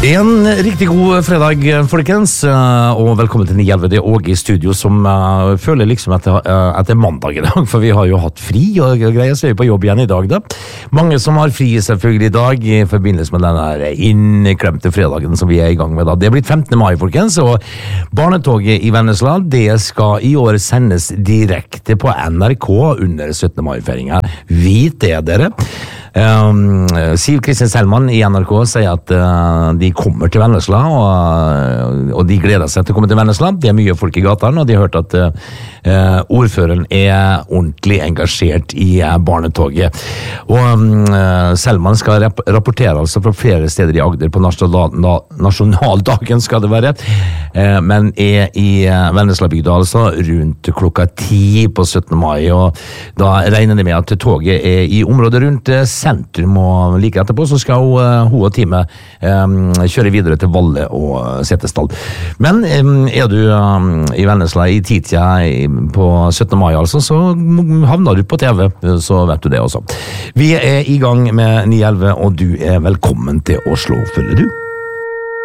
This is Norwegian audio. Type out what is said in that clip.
En riktig god fredag, folkens, og velkommen til 9-11. Det er Åge i studio som føler liksom at det er mandag i dag, for vi har jo hatt fri og greier, så er vi på jobb igjen i dag da. Mange som har fri selvfølgelig i dag i forbindelse med denne inneklemte fredagen som vi er i gang med da. Det er blitt 15. mai, folkens, og barnetoget i Vennesla, det skal i år sendes direkte på NRK under 17. mai-feiringen. Vit det, dere. Siv Kristin Selman i NRK sier at de kommer til Vennesla og de gleder seg til å komme til Vennesla. Det er mye folk i gata, og de har hørt at ordføreren er ordentlig engasjert i barnetoget. Og Selman skal rapportere altså fra flere steder i Agder på nasjonaldagen skal det være, men er i Vennesla-bygda altså rundt klokka 10 på 17. mai, og da regner de med at toget er i området rundt sentrum, og like etterpå så skal hun og teamet kjøre videre til Valle og Setesdal. Men er du i Vennesla i tidtida på 17. mai altså, så havner du på TV, så vet du det også. Vi er i gang med 9-11, og du er velkommen til å slå følge du.